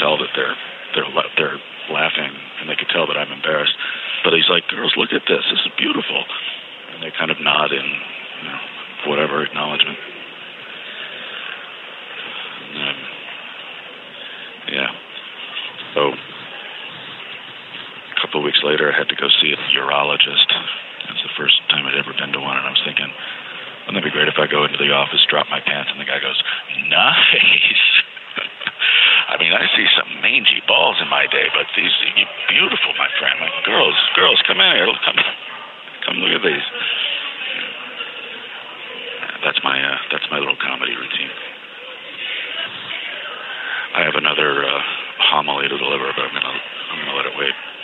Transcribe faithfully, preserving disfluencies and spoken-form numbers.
tell that they're they're they're laughing, and they could tell that I'm embarrassed. But he's like, "Girls, look at this. This is beautiful." And they kind of nod in, you know, whatever acknowledgement. And, um, yeah. So a couple of weeks later, I had to go see a urologist. It was the first time I'd ever been to one, and I was thinking, wouldn't that be great if I go into the office, drop my pants, and the guy goes, "Nice." I mean, I see some mangy balls in my day, but these are beautiful, my friend. Like, girls, girls, come in here. Come, come look at these. That's my uh, that's my little comedy routine. I have another uh, homily to deliver, but I'm gonna I'm gonna let it wait.